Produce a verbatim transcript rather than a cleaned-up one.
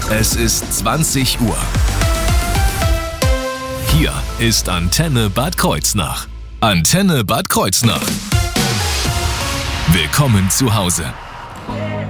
Es ist zwanzig Uhr. Hier ist Antenne Bad Kreuznach. Antenne Bad Kreuznach. Willkommen zu Hause.